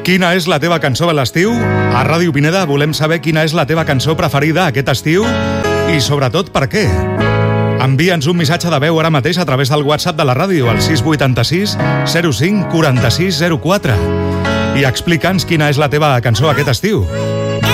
Quina és la teva cançó de l'estiu? A Ràdio Pineda volem saber quina és la teva cançó preferida aquest estiu i sobretot per què. Envia'ns un missatge de veu ara mateix a través del WhatsApp de la ràdio al 686 05 46 04 i explica'ns quina és la teva cançó aquest estiu.